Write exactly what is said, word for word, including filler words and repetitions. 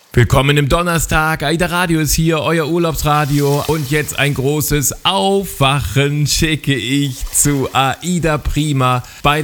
Willkommen im Donnerstag, AIDA Radio ist hier, euer Urlaubsradio. Und jetzt ein großes Aufwachen schicke ich zu AIDA Prima bei